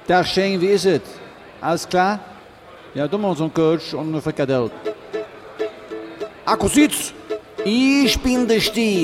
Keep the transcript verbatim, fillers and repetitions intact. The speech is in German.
Tag Shane, wie ist es? Alles klar? Ja, du machst so einen Coach und eine Frikadelle. Akku Sitz! Ich bin der Stier.